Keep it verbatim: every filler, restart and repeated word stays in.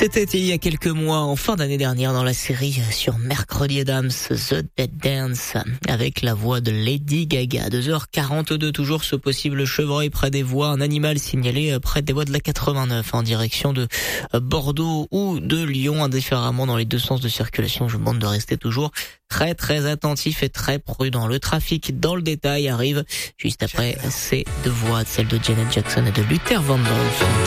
C'était il y a quelques mois, en fin d'année dernière, dans la série sur Mercredi Adams, The Dead Dance, avec la voix de Lady Gaga. deux heures quarante-deux, toujours ce possible chevreuil près des voies, un animal signalé près des voies de la quatre-vingt-neuf, en direction de Bordeaux ou de Lyon, indifféremment dans les deux sens de circulation. Je vous demande de rester toujours très très attentif et très prudent. Le trafic dans le détail arrive juste après ces deux voix, celle de Janet Jackson et de Luther Vandross.